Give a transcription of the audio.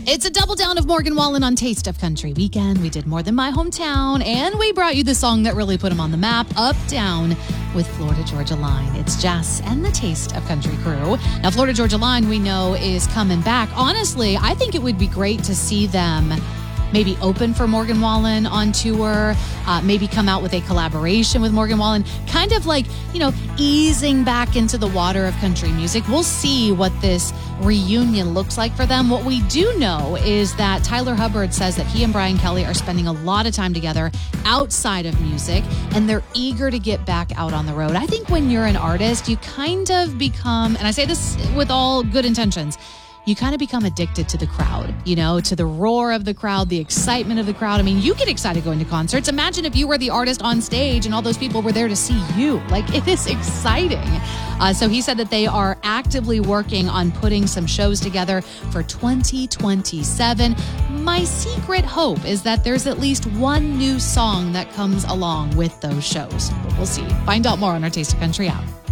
It's a double down of Morgan Wallen on Taste of Country Weekend. We did More Than My Hometown, and we brought you the song that really put him on the map, Up Down with Florida Georgia Line. It's Jess and the Taste of Country crew. Now, Florida Georgia Line, we know, is coming back. Honestly, I think it would be great to see them maybe open for Morgan Wallen on tour, maybe come out with a collaboration with Morgan Wallen, kind of like, easing back into the water of country music. We'll see what this reunion looks like for them. What we do know is that Tyler Hubbard says that he and Brian Kelly are spending a lot of time together outside of music, and they're eager to get back out on the road. I think when you're an artist, you kind of become, and I say this with all good intentions, you kind of become addicted to the crowd, to the roar of the crowd, the excitement of the crowd. I mean, you get excited going to concerts. Imagine if you were the artist on stage and all those people were there to see you. Like, it is exciting. So he said that they are actively working on putting some shows together for 2027. My secret hope is that there's at least one new song that comes along with those shows. But we'll see. Find out more on our Taste of Country app.